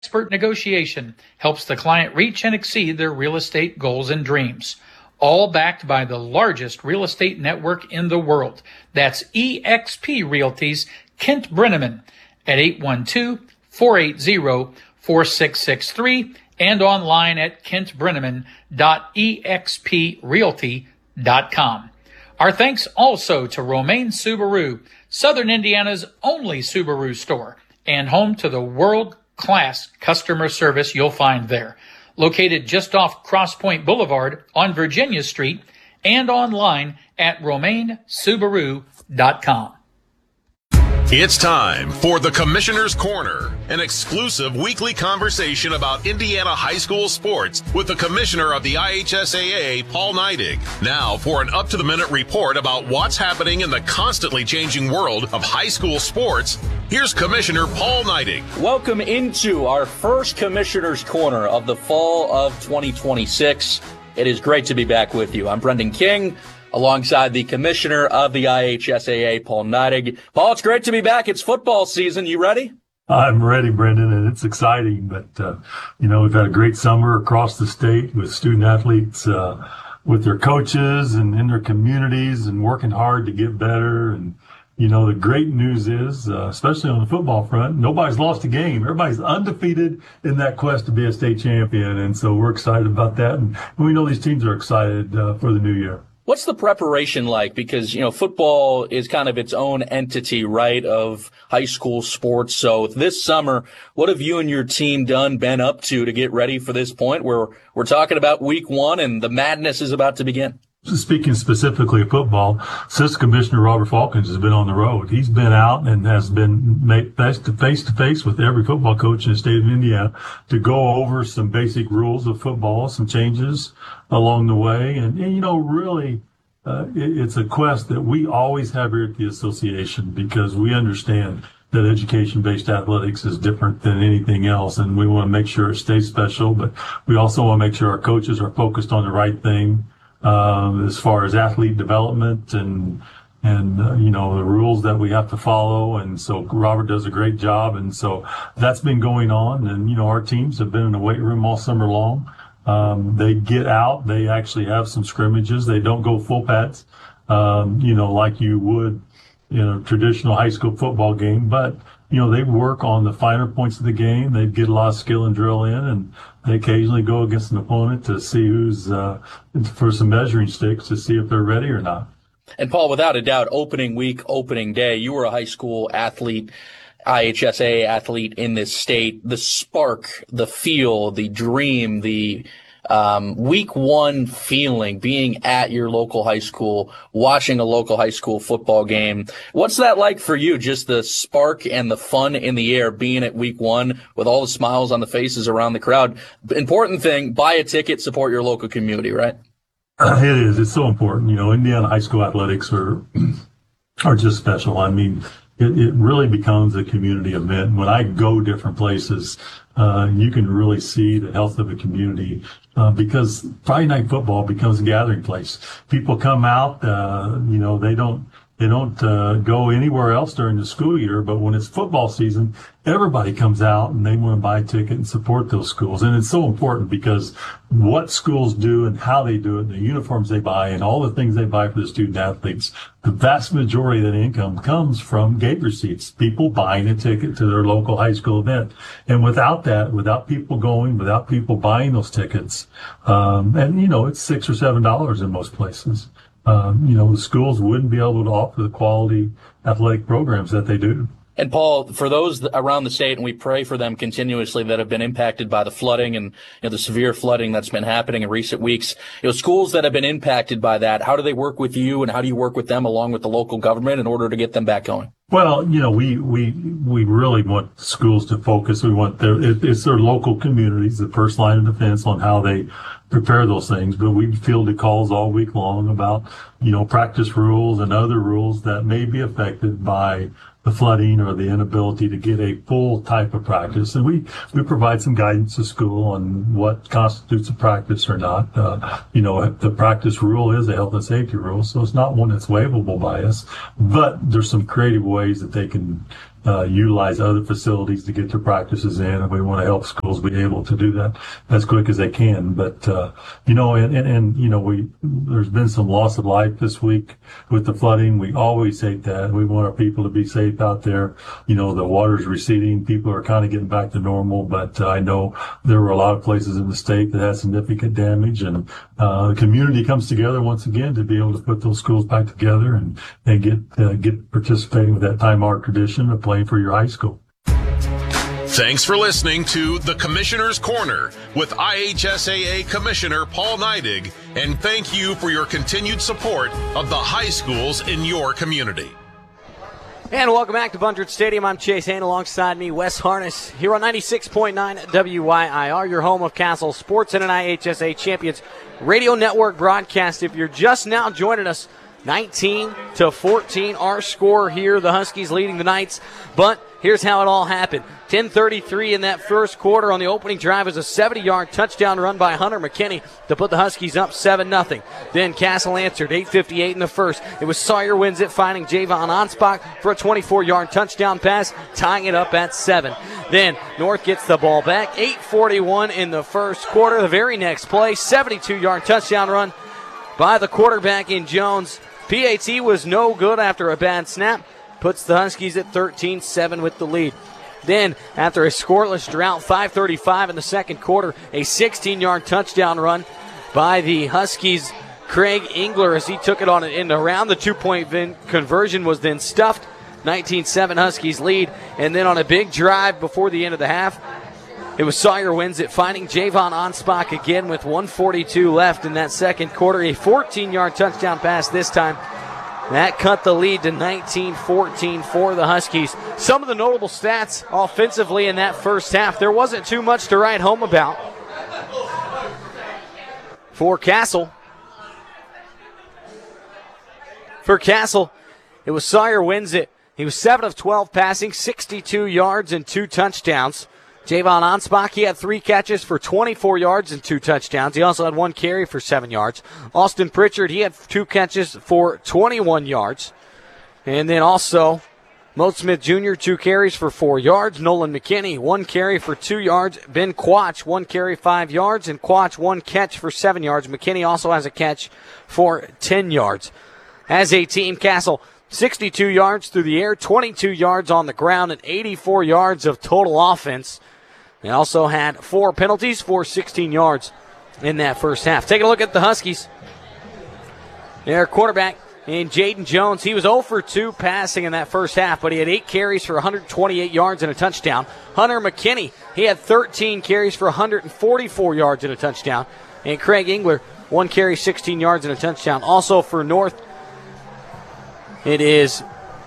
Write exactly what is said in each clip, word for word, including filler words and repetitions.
Expert negotiation helps the client reach and exceed their real estate goals and dreams. All backed by the largest real estate network in the world. That's E X P Realty's Kent Brenneman at eight one two, four eight zero, four six six three and online at kent brenneman dot e x p realty dot com. Our thanks also to Romaine Subaru, Southern Indiana's only Subaru store, and home to the world-class customer service you'll find there. Located just off Cross Point Boulevard on Virginia Street and online at romaine subaru dot com. It's time for the Commissioner's Corner, an exclusive weekly conversation about Indiana high school sports with the Commissioner of the I H S A A, Paul Neidig. Now for an up-to-the-minute report about what's happening in the constantly changing world of high school sports, here's Commissioner Paul Neidig. Welcome into our first Commissioner's Corner of the fall of twenty twenty-six. It is great to be back with you. I'm Brendan King, alongside the Commissioner of the I H S A A, Paul Neidig. Paul, it's great to be back. It's football season. You ready? I'm ready, Brendan, and it's exciting. But, uh, you know, we've had a great summer across the state with student athletes, uh, with their coaches and in their communities and working hard to get better. And, you know, the great news is, uh, especially on the football front, nobody's lost a game. Everybody's undefeated in that quest to be a state champion. And so we're excited about that. And we know these teams are excited uh, for the new year. What's the preparation like? Because, you know, football is kind of its own entity, right, of high school sports. So this summer, what have you and your team done, been up to to get ready for this point where we're talking about week one and the madness is about to begin? Speaking specifically of football, Assistant Commissioner Robert Falcons has been on the road. He's been out and has been made face to face to face with every football coach in the state of Indiana to go over some basic rules of football, some changes along the way. And, and you know, really, uh, it, it's a quest that we always have here at the association because we understand that education-based athletics is different than anything else, and we want to make sure it stays special, but we also want to make sure our coaches are focused on the right thing. Um, as far as athlete development and, and, uh, you know, the rules that we have to follow. And so Robert does a great job. And so that's been going on. And, you know, our teams have been in the weight room all summer long. Um, they get out. They actually have some scrimmages. They don't go full pads, um, you know, like you would in a traditional high school football game. But, you know, they work on the finer points of the game. They get a lot of skill and drill in, and they occasionally go against an opponent to see who's, uh, for some measuring sticks to see if they're ready or not. And Paul, without a doubt, opening week, opening day, you were a high school athlete, I H S A athlete in this state. The spark, the feel, the dream, the Um, week one feeling, being at your local high school, watching a local high school football game. What's that like for you? Just the spark and the fun in the air, being at week one with all the smiles on the faces around the crowd. Important thing, buy a ticket, support your local community, right? Uh, it is. It's so important. You know, Indiana high school athletics are, are just special. I mean, it, it really becomes a community event. When I go different places, uh, you can really see the health of a community. Uh, because Friday night football becomes a gathering place. People come out, uh, you know, they don't, they don't, uh, go anywhere else during the school year, but when it's football season, everybody comes out and they want to buy a ticket and support those schools. And it's so important because what schools do and how they do it, the uniforms they buy and all the things they buy for the student athletes, the vast majority of that income comes from gate receipts, people buying a ticket to their local high school event. And without that, without people going, without people buying those tickets, um, and, you know, it's six or seven dollars in most places. Um, you know, the schools wouldn't be able to offer the quality athletic programs that they do. And Paul, for those around the state, and we pray for them continuously that have been impacted by the flooding and, you know, the severe flooding that's been happening in recent weeks, you know, schools that have been impacted by that, how do they work with you and how do you work with them along with the local government in order to get them back going? Well, you know, we, we, we really want schools to focus. We want their, it, it's their local communities, the first line of defense on how they prepare those things. But we fielded calls all week long about, you know, practice rules and other rules that may be affected by the flooding or the inability to get a full type of practice. And we, we provide some guidance to school on what constitutes a practice or not. Uh, you know, the practice rule is a health and safety rule, so it's not one that's waivable by us. But there's some creative ways that they can uh, utilize other facilities to get their practices in, and we want to help schools be able to do that as quick as they can. But, uh, you know, and, and, and, you know, we, there's been some loss of life this week with the flooding. We always hate that. We want our people to be safe out there. You know, the water's receding. People are kind of getting back to normal, but uh, I know there were a lot of places in the state that had significant damage, and uh, the community comes together once again to be able to put those schools back together and, and get, uh, get participating with that time-honored tradition of playing for your high school. Thanks for listening to The Commissioner's Corner with I H S A A Commissioner Paul Neidig, and thank you for your continued support of the high schools in your community. And welcome back to Bundred Stadium. I'm Chase Hain, alongside me, Wes Harness, here on ninety-six point nine W Y I R, your home of Castle Sports and an I H S A Champions Radio Network broadcast. If you're just now joining us, nineteen to fourteen, our score here. The Huskies leading the Knights, but here's how it all happened. ten thirty-three in that first quarter. On the opening drive is a seventy-yard touchdown run by Hunter McKinney to put the Huskies up seven nothing. Then Castle answered, eight fifty-eight in the first. It was Sawyer wins it, finding Javon Onspach for a twenty-four-yard touchdown pass, tying it up at seven. Then North gets the ball back, eight forty-one in the first quarter. The very next play, seventy-two-yard touchdown run by the quarterback in Jones. P A T was no good after a bad snap. Puts the Huskies at thirteen seven with the lead. Then, after a scoreless drought, five thirty-five in the second quarter, a sixteen-yard touchdown run by the Huskies. Craig Engler, as he took it on and around the two-point vin- conversion, was then stuffed. nineteen seven Huskies lead. And then on a big drive before the end of the half, it was Sawyer wins it, finding Javon Onspach again with one forty-two left in that second quarter. A fourteen-yard touchdown pass this time. That cut the lead to nineteen fourteen for the Huskies. Some of the notable stats offensively in that first half, there wasn't too much to write home about. For Castle, for Castle, it was Sawyer wins it. He was seven of twelve passing, sixty-two yards and two touchdowns. Javon Onspach, he had three catches for twenty-four yards and two touchdowns. He also had one carry for seven yards. Austin Pritchard, he had two catches for twenty-one yards. And then also, Mo Smith Junior, two carries for four yards. Nolan McKinney, one carry for two yards. Ben Quach, one carry, five yards. And Quach, one catch for seven yards. McKinney also has a catch for ten yards. As a team, Castle, sixty-two yards through the air, twenty-two yards on the ground, and eighty-four yards of total offense. They also had four penalties for sixteen yards in that first half. Take a look at the Huskies. Their quarterback in Jaden Jones, he was zero for two passing in that first half, but he had eight carries for one hundred twenty-eight yards and a touchdown. Hunter McKinney, he had thirteen carries for one hundred forty-four yards and a touchdown. And Craig Engler, one carry, sixteen yards and a touchdown. Also for North, it is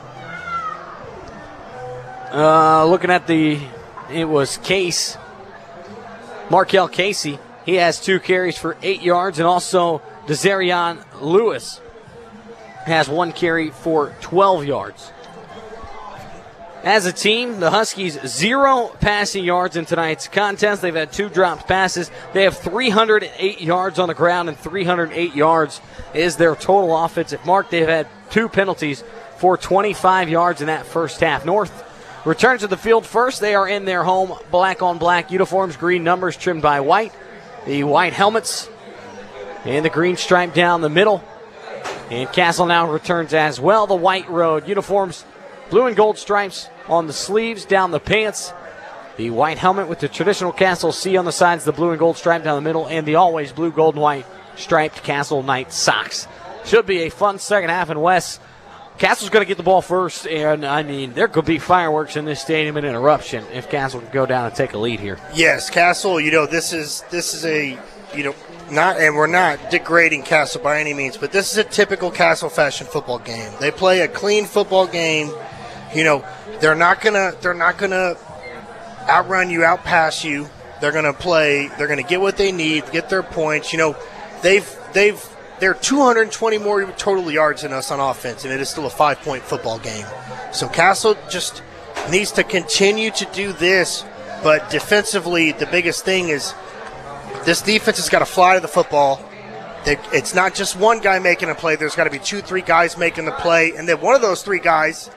uh, looking at the... It was Case, Markel Casey. He has two carries for eight yards, and also Desarion Lewis has one carry for twelve yards. As a team, the Huskies, zero passing yards in tonight's contest. They've had two dropped passes. They have three hundred eight yards on the ground, and three hundred eight yards is their total offensive mark. They've had two penalties for twenty-five yards in that first half. North returns to the field first. They are in their home black-on-black uniforms, green numbers trimmed by white. The white helmets and the green stripe down the middle. And Castle now returns as well. The white road uniforms, blue and gold stripes on the sleeves, down the pants. The white helmet with the traditional Castle C on the sides, the blue and gold stripe down the middle, and the always blue, gold, and white striped Castle Knight socks. Should be a fun second half in West. Castle's going to get the ball first, and, I mean, there could be fireworks in this stadium and an eruption if Castle can go down and take a lead here. Yes, Castle, you know, this is this is a, you know, not, and we're not degrading Castle by any means, but this is a typical Castle fashion football game. They play a clean football game. You know, they're not going to they're not going to outrun you, outpass you. They're going to play, they're going to get what they need, get their points. You know, they've they've They're two hundred twenty more total yards than us on offense, and it is still a five-point football game. So Castle just needs to continue to do this, but defensively, the biggest thing is this defense has got to fly to the football. They, it's not just one guy making a play. There's got to be two, three guys making the play, and then one of those three guys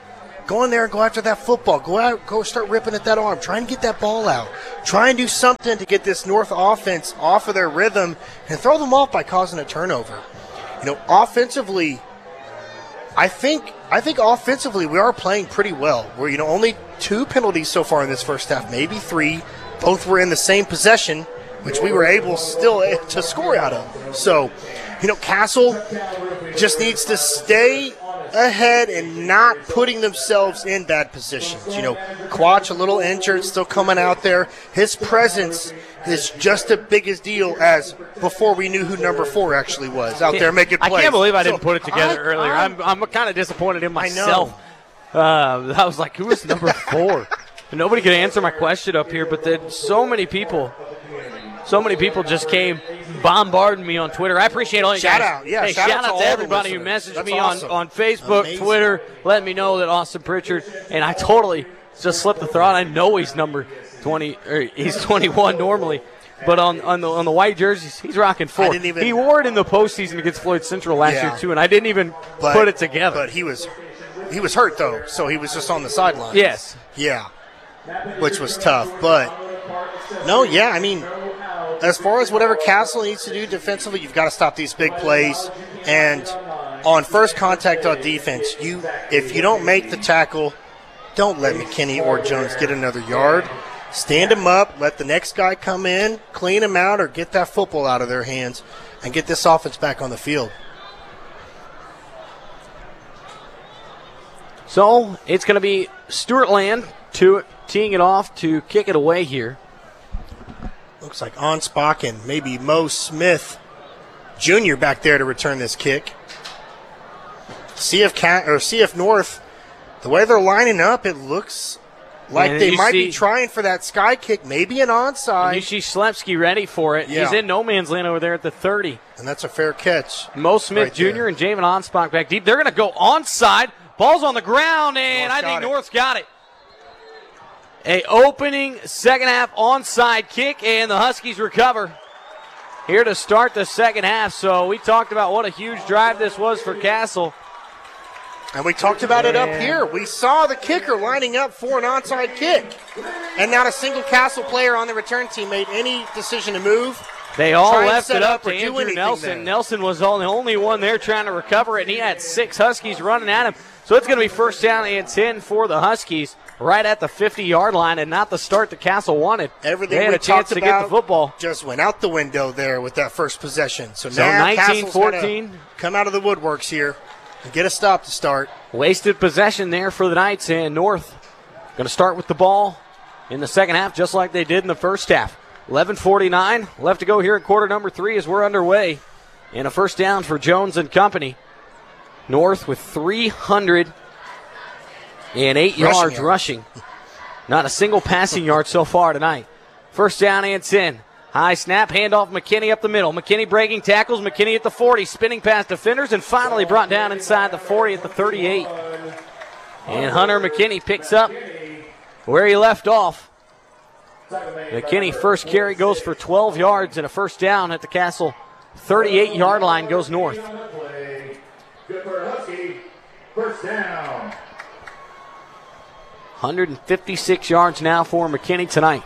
Go in there and go after that football. Go out, go start ripping at that arm. Try and get that ball out. Try and do something to get this North offense off of their rhythm and throw them off by causing a turnover. You know, offensively, I think I think offensively we are playing pretty well. We're, you know, only two penalties so far in this first half, maybe three. Both were in the same possession, which we were able still to score out of. So, you know, Castle just needs to stay ahead and not putting themselves in bad positions. You know, Quach a little injured, still coming out there. His presence is just as big a deal as before we knew who number four actually was out there making plays. I can't believe I didn't so put it together I, earlier. I, I'm I'm kind of disappointed in I myself. I, uh, I was like, who is number four? And nobody could answer my question up here, but then so many people, so many people just came bombarding me on Twitter. I appreciate all you shout guys. Out, yeah, hey, shout, shout out, out to, to everybody who listeners. messaged That's me awesome. on, on Facebook, Amazing. Twitter, letting me know that Austin Pritchard, and I totally just slipped the throat. I know he's number twenty, or he's twenty-one normally. But on, on the on the white jerseys, he's rocking four. Even, he wore it in the postseason against Floyd Central last yeah. year too, and I didn't even but, put it together. But he was he was hurt though, so he was just on the sideline. Yes. Yeah. Which was tough. But no, yeah, I mean, as far as whatever Castle needs to do defensively, you've got to stop these big plays. And on first contact on defense, you if you don't make the tackle, don't let McKinney or Jones get another yard. Stand him up, let the next guy come in, clean him out, or get that football out of their hands and get this offense back on the field. So it's going to be Stuart Land to teeing it off to kick it away here. Looks like Onspach and maybe Mo Smith Junior back there to return this kick. C F Cat or C F North, the way they're lining up, it looks like And they you might see- be trying for that sky kick, maybe an You onside, see Schlepsky ready for it. Yeah. He's in no man's land over there at the thirty. and that's a fair catch. Mo Smith Right there. Junior and Jamin Onspach back deep. They're going to go onside. Ball's on the ground, and North I got think it. North's got it. A opening second half onside kick, and the Huskies recover here to start the second half. So we talked about what a huge drive this was for Castle. And we talked about it up Yeah. here. We saw the kicker lining up for an onside kick, and not a single Castle player on the return team made any decision to move. They all Try and left set it up up to or do Andrew anything Nelson. there. Nelson was all, the only one there trying to recover it, and he had six Huskies running at him. So it's going to be first down and ten for the Huskies right at the fifty-yard line, and not the start that Castle wanted. Everything they had we a chance talked to about get the football. just went out the window there with that first possession. So, So now nineteen Castle's gotta fourteen. come out of the woodworks here and get a stop to start. Wasted possession there for the Knights, and North going to start with the ball in the second half just like they did in the first half. eleven forty-nine left to go here in quarter number three as we're underway. And a first down for Jones and company. North with three hundred eight Rushing yards yards. rushing. Not a single passing yard so far tonight. First down and ten. High snap, handoff McKinney up the middle. McKinney breaking tackles. McKinney at the forty, spinning past defenders, and finally brought down inside the forty at the thirty-eight. And Hunter McKinney picks up where he left off. McKinney first carry goes for twelve yards, and a first down at the Castle thirty-eight-yard line goes North. Good for Husky. First down. one hundred fifty-six yards now for McKinney tonight.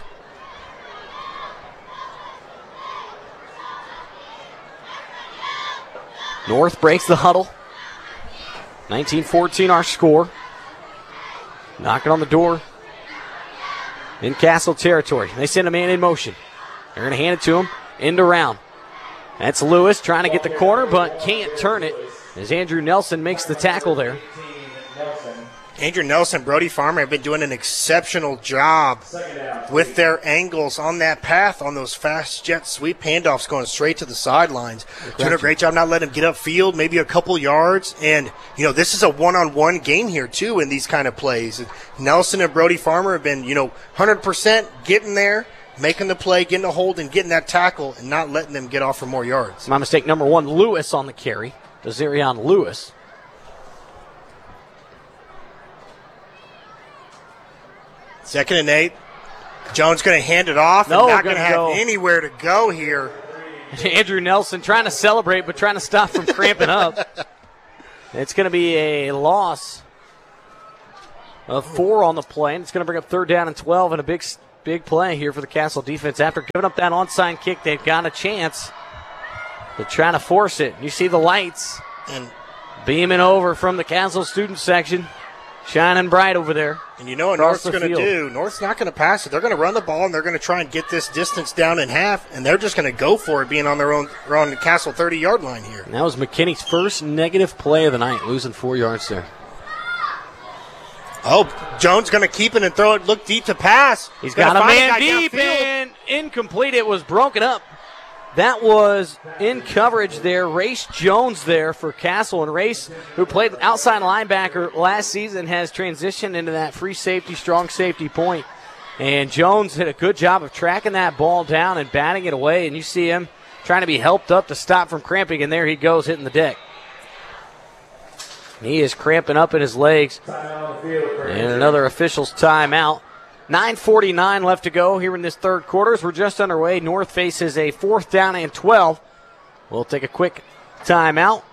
North breaks the huddle. nineteen fourteen our score. Knocking on the door in Castle territory. They send a man in motion. They're going to hand it to him. End around. That's Lewis trying to get the corner, but can't turn it as Andrew Nelson makes the tackle there. Andrew Nelson, Brody Farmer have been doing an exceptional job with their angles on that path on those fast jet sweep handoffs going straight to the sidelines. Doing a great job not letting him get upfield, maybe a couple yards. And, you know, this is a one-on-one game here, too, in these kind of plays. Nelson and Brody Farmer have been, you know, one hundred percent getting there, making the play, getting a hold, and getting that tackle, and not letting them get off for more yards. My mistake, number one, Lewis on the carry. Desarion Lewis. Second and eight. Jones going to hand it off No, and not going gonna to have go. anywhere to go here. Andrew Nelson trying to celebrate, but trying to stop from cramping up. It's going to be a loss of four on the play, and it's going to bring up third down and twelve, and a big, big play here for the Castle defense. After giving up that onside kick, they've got a chance. They're trying to force it. You see the lights And beaming over from the Castle student section, shining bright over there. And you know what Across North's the going to field. do? North's not going to pass it. They're going to run the ball, and they're going to try and get this distance down in half, and they're just going to go for it, being on their own, on the Castle thirty-yard line here. And that was McKinney's first negative play of the night, losing four yards there. Oh, Jones going to keep it and throw it, look deep to pass. He's Gonna got a find man guy deep downfield. and incomplete. It was broken up. That was in coverage there. Race Jones there for Castle. And Race, who played outside linebacker last season, has transitioned into that free safety, strong safety point. And Jones did a good job of tracking that ball down and batting it away. And you see him trying to be helped up to stop from cramping. And there he goes, hitting the deck. He is cramping up in his legs. And another official's timeout. nine forty-nine left to go here in this third quarter. As we're just underway, North faces a fourth down and twelve. We'll take a quick timeout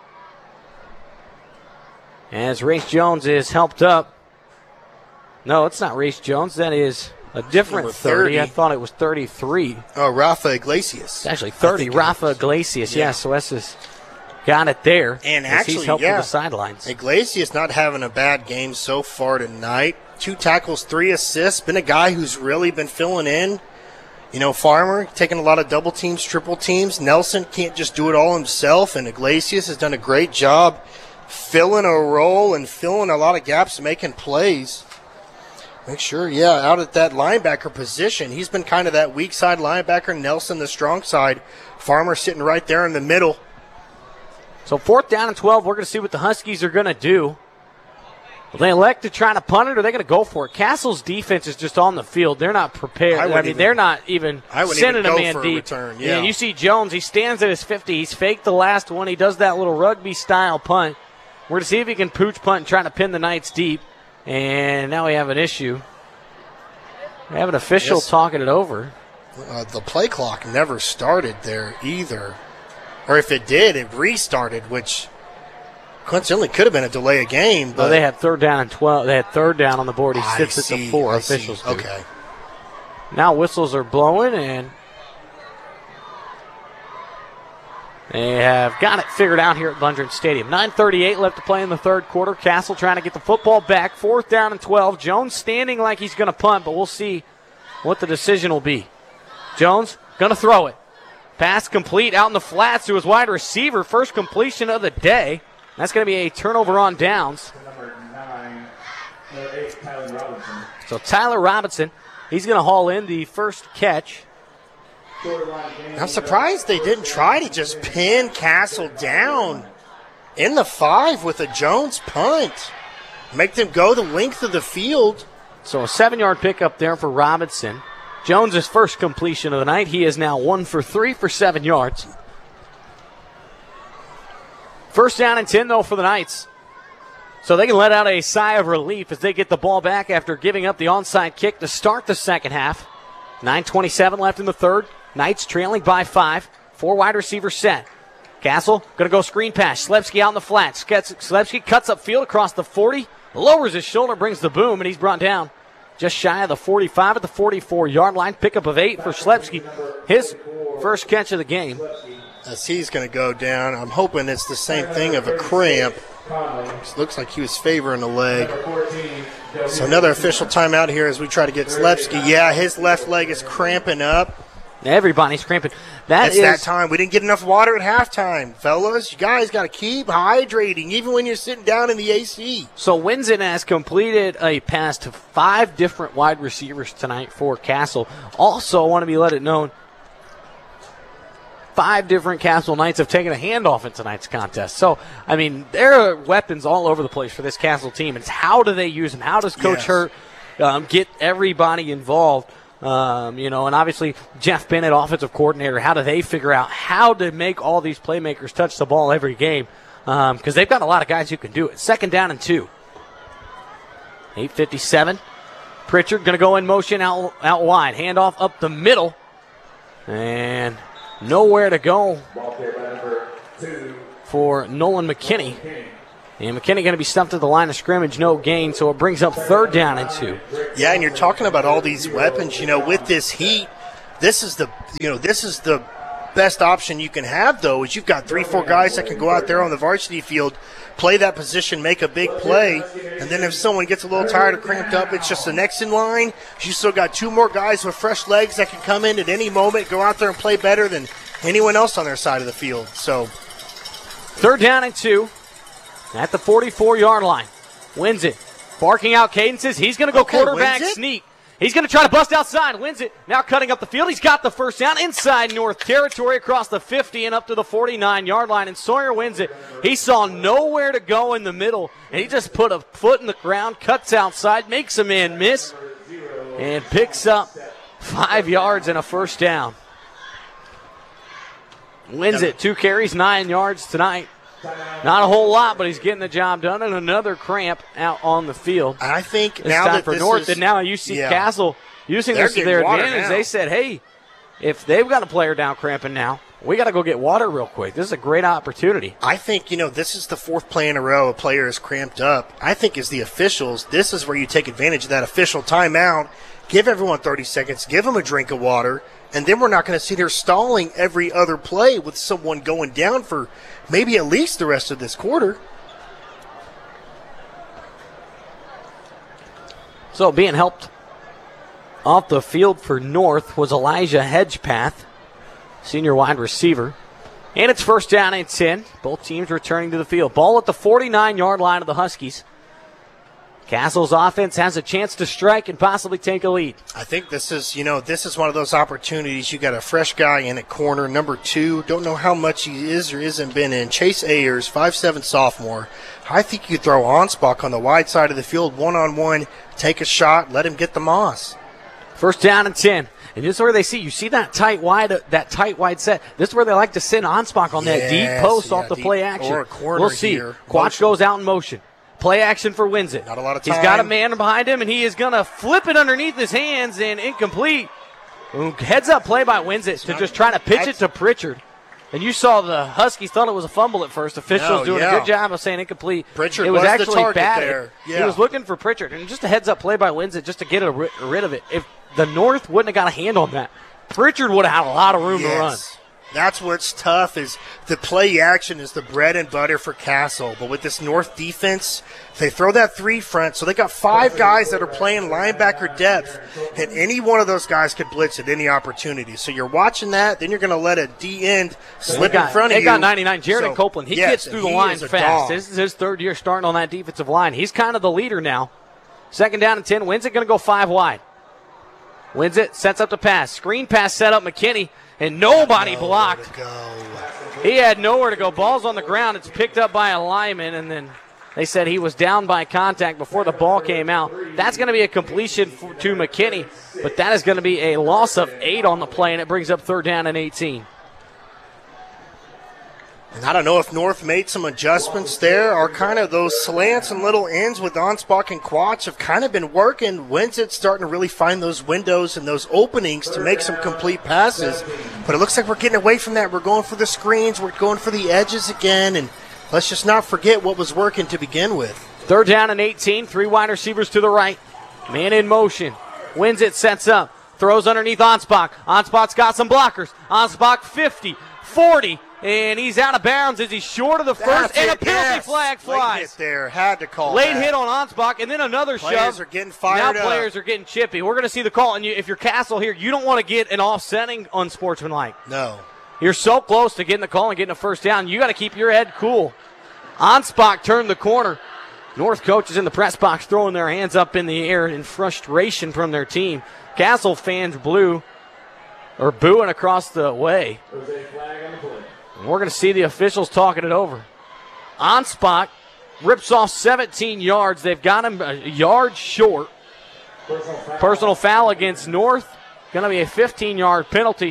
as Race Jones is helped up. No, it's not Race Jones. That is a different Number thirty. thirty. I thought it was thirty-three. Oh, Rafa Iglesias. It's actually thirty. I think it Rafa is. Iglesias. Yeah. Yeah, so Wes has got it there. And as actually, he's helped yeah. with the sidelines. Iglesias not having a bad game so far tonight. Two tackles, three assists. Been a guy who's really been filling in. You know, Farmer taking a lot of double teams, triple teams. Nelson can't just do it all himself, and Iglesias has done a great job filling a role and filling a lot of gaps, making plays. Make sure, yeah, out at that linebacker position. He's been kind of that weak side linebacker. Nelson, the strong side. Farmer sitting right there in the middle. So fourth down and twelve, we're going to see what the Huskies are going to do. Will they elect to try to punt it, or are they going to go for it? Castle's defense is just on the field. They're not prepared. I I, wouldn't mean, even- they're not even I wouldn't sending even a go man for a deep. return, yeah. And you see Jones, he stands at his fifty. He's faked the last one. He does that little rugby-style punt. We're going to see if he can pooch punt and try to pin the Knights deep. And now we have an issue. We have an official Yes. talking it over. Uh, the play clock never started there either. Or if it did, it restarted, which coincidentally could have been a delay of game. But Well, they had third down and twelve. They had third down on the board. He I sits at see, the four. I see. Officials do. Okay. Now whistles are blowing, and they have got it figured out here at Bundren Stadium. nine thirty-eight left to play in the third quarter. Castle trying to get the football back. Fourth down and twelve. Jones standing like he's going to punt, but we'll see what the decision will be. Jones going to throw it. Pass complete out in the flats to his wide receiver. First completion of the day. That's going to be a turnover on downs. Number nine, number eight, Tyler Robinson. So Tyler Robinson, he's going to haul in the first catch. I'm surprised they didn't try to just pin Castle down in the five with a Jones punt. Make them go the length of the field. So a seven-yard pickup there for Robinson. Jones' first completion of the night. He is now one for three for seven yards. First down and ten, though, for the Knights. So they can let out a sigh of relief as they get the ball back after giving up the onside kick to start the second half. nine twenty-seven left in the third. Knights trailing by five. Four wide receivers set. Castle going to go screen pass. Slepsky out in the flat. Slepsky cuts up field across the forty. Lowers his shoulder, brings the boom, and he's brought down just shy of the forty-five at the forty-four-yard line. Pickup of eight for Slepsky. His first catch of the game. As he's going to go down, I'm hoping it's the same thing of a cramp. Looks like he was favoring the leg. So another official timeout here as we try to get Slepsky. Yeah, his left leg is cramping up. Everybody's cramping. That It's is that time. We didn't get enough water at halftime, fellas. You guys got to keep hydrating, even when you're sitting down in the A C. So Winsen has completed a pass to five different wide receivers tonight for Castle. Also, I want to be let it known, five different Castle Knights have taken a handoff in tonight's contest. So, I mean, there are weapons all over the place for this Castle team. It's how do they use them? How does Coach Yes. Hurt um, get everybody involved? Um, you know, and obviously Jeff Bennett, offensive coordinator, how do they figure out how to make all these playmakers touch the ball every game? Because um, they've got a lot of guys who can do it. Second down and two. eight fifty-seven. Pritchard going to go in motion out, out wide. Handoff up the middle. And nowhere to go Ball carried by number two, for Nolan McKinney. And McKinney going to be stumped at the line of scrimmage, no gain, so it brings up third down and two. Yeah, and you're talking about all these weapons. You know, with this heat, this is the you know this is the best option you can have. Though, is you've got three, four guys that can go out there on the varsity field, play that position, make a big play, and then if someone gets a little tired or cramped up, it's just the next in line. You still got two more guys with fresh legs that can come in at any moment, go out there and play better than anyone else on their side of the field. So, third down and two. At the forty-four-yard line. Wins it. Barking out cadences. He's going to go Okay, quarterback wins it. sneak. He's going to try to bust outside. Wins it. Now cutting up the field. He's got the first down inside North territory across the fifty and up to the forty-nine-yard line. And Sawyer wins it. He saw nowhere to go in the middle. And he just put a foot in the ground, cuts outside, makes a man miss, and picks up five yards and a first down. Wins it. Two carries, nine yards tonight. Not a whole lot, but he's getting the job done, and another cramp out on the field. I think It's now time that for this North, is, and now you see yeah. Castle using They're this to getting their water advantage. now. They said, hey, if they've got a player down cramping now, we got to go get water real quick. This is a great opportunity. I think, you know, this is the fourth play in a row a player is cramped up. I think as the officials, this is where you take advantage of that official timeout, give everyone thirty seconds, give them a drink of water, and then we're not going to sit here stalling every other play with someone going down for maybe at least the rest of this quarter. So being helped off the field for North was Elijah Hedgepath, senior wide receiver. And it's first down and ten. Both teams returning to the field. Ball at the forty-nine-yard line of the Huskies. Castle's offense has a chance to strike and possibly take a lead. I think this is, you know, this is one of those opportunities. You got a fresh guy in at corner, number two. Don't know how much he is or isn't been in. Chase Ayers, five seven sophomore. I think you throw Onspach on the wide side of the field, one-on-one, take a shot, let him get the moss. First down and ten. And this is where they see, you see that tight wide that tight wide set. This is where they like to send Onspach on that Yes, deep post yeah, off the deep- play action. or a corner we'll see. here. Quach Motion. goes out in motion. Play action for wins it. Not a lot of He's got a time. man behind him, and he is going to flip it underneath his hands and incomplete. Ooh, heads up play by wins it to not- just trying to pitch it that's- to Pritchard. And you saw the Huskies thought it was a fumble at first. Officials No, doing yeah. a good job of saying incomplete. Pritchard it was, was the actually target batted. there. He Yeah. was looking for Pritchard. And just a heads up play by wins it just to get a, rid of it. If the North wouldn't have got a hand on that, Pritchard would have had a lot of room to run. Yes. That's what's tough is the play action is the bread and butter for Castle. But with this North defense, they throw that three front. So they got five guys that are playing linebacker depth. And any one of those guys could blitz at any opportunity. So you're watching that. Then you're going to let a D-end slip They got, in front of they you. got ninety-nine. Jared So, Copeland, he yes, gets through the he line is a fast. dog. This is his third year starting on that defensive line. He's kind of the leader now. Second down and ten. Wins it going to go five wide. Wins it, sets up the pass. Screen pass set up McKinney, and nobody Nowhere blocked. to go. He had nowhere to go. Ball's on the ground. It's picked up by a lineman, and then they said he was down by contact before the ball came out. That's going to be a completion for, to McKinney, but that is going to be a loss of eight on the play, and it brings up third down and eighteen. And I don't know if North made some adjustments there or kind of those slants and little ends with Onspach and Quach have kind of been working. Winsett starting to really find those windows and those openings to make some complete passes. But it looks like we're getting away from that. We're going for the screens. We're going for the edges again. And let's just not forget what was working to begin with. Third down and eighteen. Three wide receivers to the right. Man in motion. Wins it, sets up. Throws underneath Onspach. Onspach's got some blockers. Onspach fifty, forty. And he's out of bounds as he's short of the first, That's and a it, penalty yes. flag Late flies. hit there. Had to call Late that. hit on Onspach, and then another Players shove. are getting fired now up. players are getting chippy. We're going to see the call, and you, if you're Castle here, you don't want to get an offsetting unsportsmanlike. No. You're so close to getting the call and getting a first down. You got to keep your head cool. Onspach turned the corner. North coaches in the press box throwing their hands up in the air in frustration from their team. Castle fans blew or booing across the way. There's a flag on the play. And we're going to see the officials talking it over. Onspach rips off seventeen yards. They've got him a yard short. Personal foul. Personal foul against North. Going to be a fifteen-yard penalty.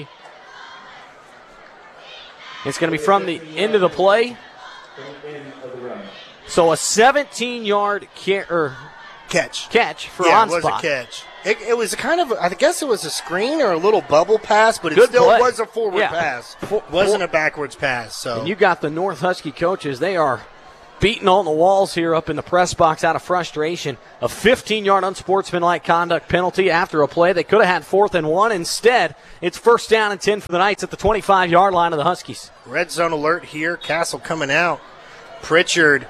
It's going to be from the end of the play. From the end of the run. So a seventeen-yard ca- er, Catch. catch for yeah, Onspach. it was a catch. It, it was a kind of, I guess it was a screen or a little bubble pass, but it Good still play. was a forward Yeah. pass. For- Wasn't for- a backwards pass. So And you got the North Husky coaches. They are beating on the walls here up in the press box out of frustration. A fifteen-yard unsportsmanlike conduct penalty after a play. They could have had fourth and one. Instead, it's first down and ten for the Knights at the twenty-five-yard line of the Huskies. Red zone alert here. Castle coming out. Pritchard.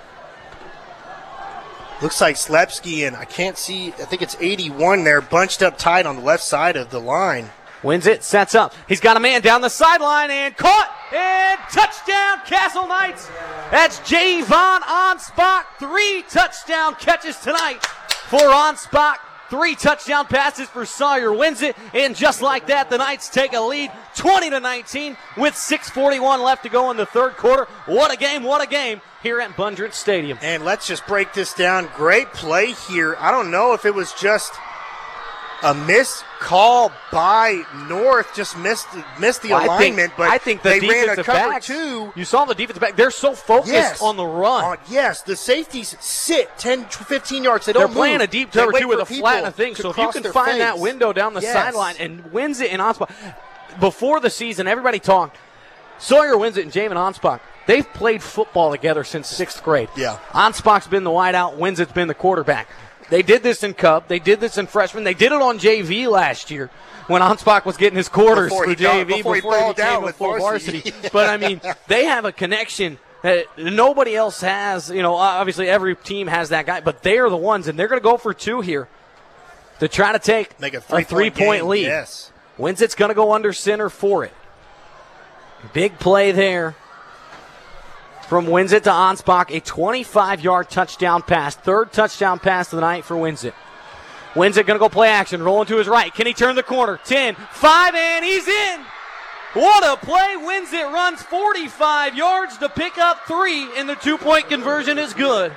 Looks like Slepsky and I can't see, I think it's eighty-one there, bunched up tight on the left side of the line. Wins it, sets up. He's got a man down the sideline and caught. And touchdown, Castle Knights. That's Javon Onspach. Three touchdown catches tonight for Onspach. Three touchdown passes for Sawyer. Wins it. And just like that, the Knights take a lead twenty to nineteen with six forty-one left to go in the third quarter. What a game, what a game here at Bundrett Stadium. And let's just break this down. Great play here. I don't know if it was just a missed call by North, just missed missed the well, alignment, I think, but I think the they ran a defensive cover backs, two. You saw the defensive back. They're so focused Yes. on the run. Uh, yes, the safeties sit ten, fifteen yards. They They're don't playing move. a deep They cover wait two with for a flat and a people thing. to So if you cross can their find that face. window down the Yes. sideline and wins it in Onspach. Before the season, everybody talked. Sawyer wins it and Jamin Onspach. They've played football together since sixth grade. Yeah. Onspach's been the wideout. Wins it's been the quarterback. They did this in Cup. They did this in freshman. They did it on J V last year when Onspach was getting his quarters Before for he J V got- before he before he balled became out a with full varsity. varsity. But, I mean, they have a connection that nobody else has. You know, obviously every team has that guy, but they are the ones, and they're going to go for two here to try to take Make a a three-point three-point game, lead. yes. Winsett's going to go under center for it. Big play there from Winsett to Onspach, a twenty-five-yard touchdown pass. Third touchdown pass of the night for Winsett. Winsett going to go play action, rolling to his right. Can he turn the corner? ten, five, and he's in. What a play. Winsett runs forty-five yards to pick up three, and the two-point conversion is good.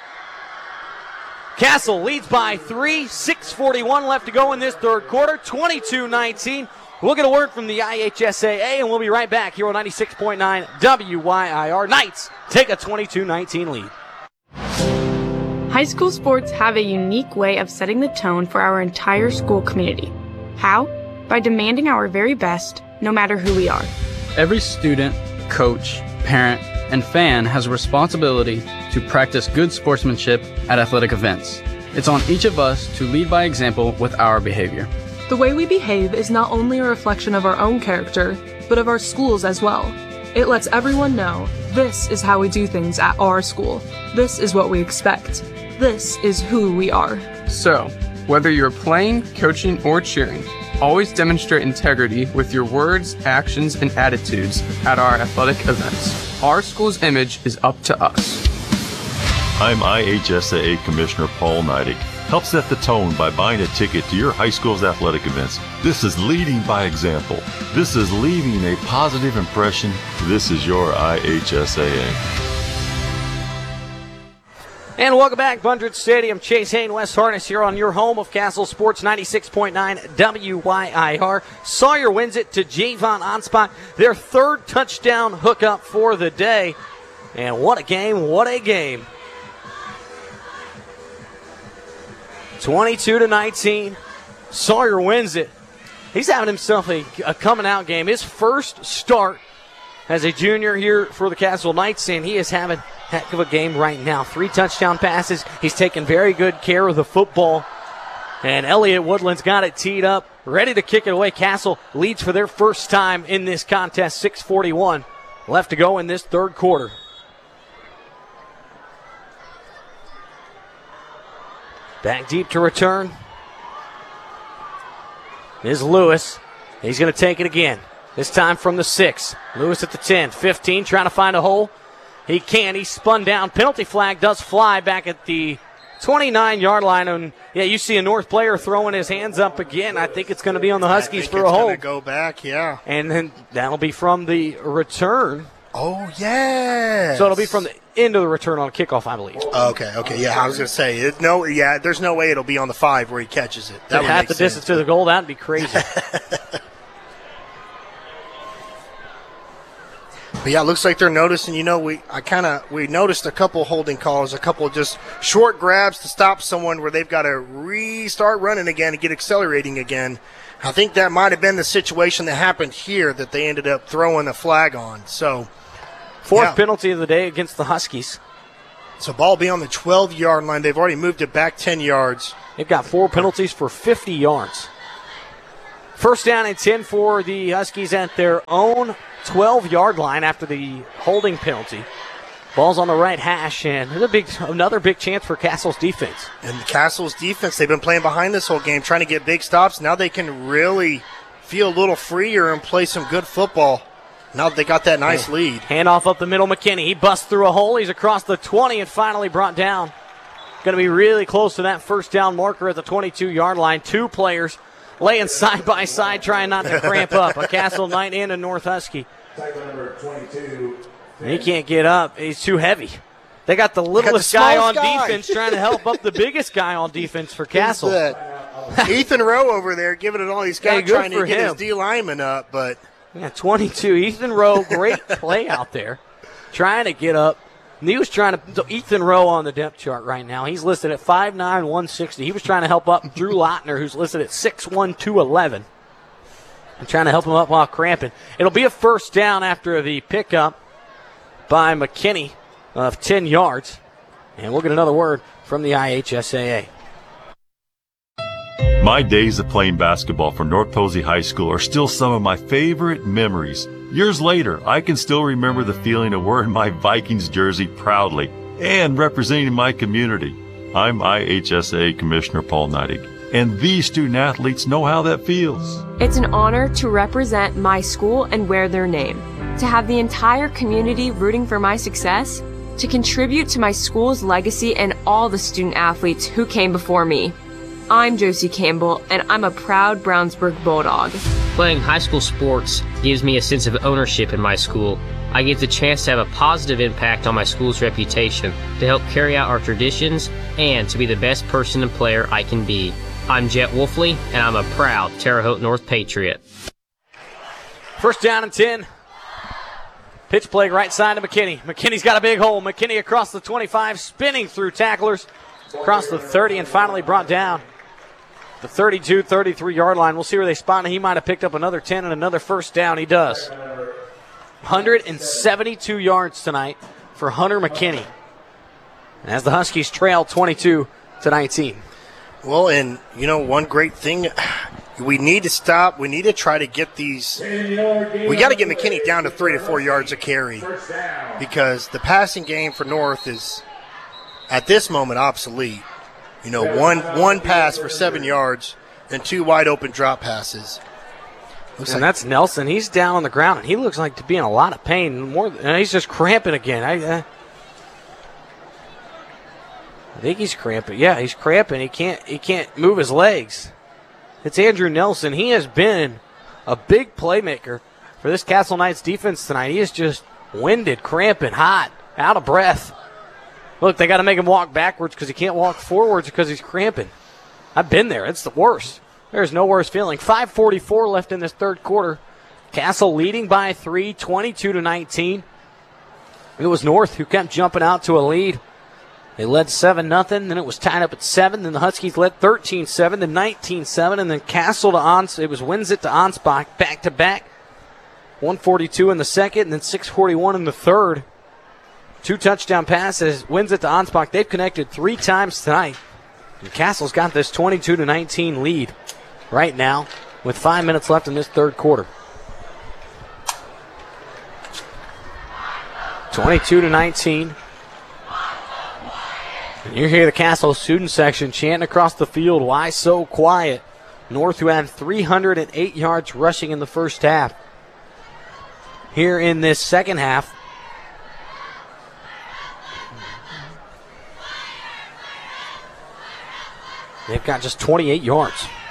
Castle leads by three, six forty-one left to go in this third quarter, twenty-two nineteen. We'll get a word from the I H S A A, and we'll be right back here on ninety-six point nine W Y I R. Knights take a twenty-two nineteen lead. High school sports have a unique way of setting the tone for our entire school community. How? By demanding our very best, no matter who we are. Every student, coach, parent, and fan has a responsibility to practice good sportsmanship at athletic events. It's on each of us to lead by example with our behavior. The way we behave is not only a reflection of our own character, but of our schools as well. It lets everyone know this is how we do things at our school. This is what we expect. This is who we are. So, whether you're playing, coaching, or cheering, always demonstrate integrity with your words, actions, and attitudes at our athletic events. Our school's image is up to us. I'm I H S A A Commissioner Paul Neidig. Help set the tone by buying a ticket to your high school's athletic events. This is leading by example. This is leaving a positive impression. This is your I H S A A. And welcome back, Bundrett Stadium. Chase Hayne, West Harness here on your home of Castle Sports, ninety-six point nine W Y I R. Sawyer wins it to Javon Onspach, their third touchdown hookup for the day. And what a game, what a game. twenty-two to nineteen. Sawyer wins it. He's having himself a, a coming out game. His first start as a junior here for the Castle Knights, and he is having heck of a game right now. Three touchdown passes. He's taking very good care of the football. And Elliott Woodland's got it teed up, ready to kick it away. Castle leads for their first time in this contest, six forty-one left to go in this third quarter. Back deep to return is Lewis. He's going to take it again. This time from the six. Lewis at the ten, fifteen, trying to find a hole. He can. He spun down. Penalty flag does fly back at the twenty-nine-yard line. And, yeah, you see a North player throwing his hands up again. I think it's going to be on the Huskies for a hold. It's going to go back, yeah. And then that'll be from the return. Oh, yeah. So it'll be from the end of the return on kickoff, I believe. Okay, okay, yeah, I was going to say, it, no, yeah, there's no way it'll be on the five where he catches it. That would half make the sense. distance to the goal, that'd be crazy. But yeah, it looks like they're noticing, you know, we I kind of, we noticed a couple holding calls, a couple just short grabs to stop someone where they've got to restart running again and get accelerating again. I think that might have been the situation that happened here that they ended up throwing a flag on. So, Fourth yeah. penalty of the day against the Huskies. So ball will be on the twelve-yard line. They've already moved it back ten yards. They've got four penalties for fifty yards. First down and ten for the Huskies at their own twelve-yard line after the holding penalty. Ball's on the right hash, and there's a big, another big chance for Castle's defense. And Castle's defense, they've been playing behind this whole game, trying to get big stops. Now they can really feel a little freer and play some good football. Now that they got that nice lead. Handoff up the middle, McKinney. He busts through a hole. He's across the twenty and finally brought down. Going to be really close to that first down marker at the twenty-two-yard line. Two players laying side by side, trying not to cramp up. A Castle Knight and a North Husky. He can't get up. He's too heavy. They got the littlest got the guy on guy. defense trying to help up the biggest guy on defense for Castle. Ethan Rowe over there giving it all he's got, Hey, good trying for to get him. his D lineman up, but Yeah, twenty-two. Ethan Rowe, great play out there. Trying to get up. And he was trying to, Ethan Rowe on the depth chart right now. He's listed at five nine, one sixty. He was trying to help up Drew Lottner, who's listed at six one, two eleven. And trying to help him up while cramping. It'll be a first down after the pickup by McKinney of ten yards. And we'll get another word from the I H S A A. My days of playing basketball for North Posey High School are still some of my favorite memories. Years later, I can still remember the feeling of wearing my Vikings jersey proudly and representing my community. I'm I H S A A Commissioner Paul Neidig, and these student athletes know how that feels. It's an honor to represent my school and wear their name, to have the entire community rooting for my success, to contribute to my school's legacy and all the student athletes who came before me. I'm Josie Campbell, and I'm a proud Brownsburg Bulldog. Playing high school sports gives me a sense of ownership in my school. I get the chance to have a positive impact on my school's reputation, to help carry out our traditions, and to be the best person and player I can be. I'm Jet Wolfley, and I'm a proud Terre Haute North Patriot. First down and ten. Pitch play right side to McKinney. McKinney's got a big hole. McKinney across the twenty-five, spinning through tacklers, across the thirty, and finally brought down the thirty-two, thirty-three-yard line. We'll see where they spot him. He might have picked up another ten and another first down. He does. one hundred seventy-two yards tonight for Hunter McKinney. And as the Huskies trail twenty-two to nineteen. Well, and, you know, one great thing, we need to stop. We need to try to get these. We got to get McKinney down to three to four yards a carry because the passing game for North is, at this moment, obsolete. You know, one one pass for seven yards and two wide open drop passes. Looks and like that's Nelson. He's down on the ground, and he looks like to be in a lot of pain. More, and he's just cramping again. I, uh, I think he's cramping. Yeah, he's cramping. He can't. He can't move his legs. It's Andrew Nelson. He has been a big playmaker for this Castle Knights defense tonight. He is just winded, cramping, hot, out of breath. Look, they got to make him walk backwards because he can't walk forwards because he's cramping. I've been there. It's the worst. There's no worse feeling. five forty-four left in this third quarter. Castle leading by three, twenty-two to nineteen. It was North who kept jumping out to a lead. They led seven nothing, then it was tied up at seven, then the Huskies led thirteen seven, then nineteen seven, and then Castle to Ons. It was Winzit to Ansbach back to back. one forty-two in the second, and then six forty-one in the third. Two touchdown passes. Winzit to Ansbach. They've connected three times tonight. And Castle's got this twenty-two to nineteen lead right now with five minutes left in this third quarter. twenty-two to nineteen. And you hear the Castle student section chanting across the field, "Why so quiet?" North, who had three hundred eight yards rushing in the first half. Here in this second half, they've got just twenty-eight yards.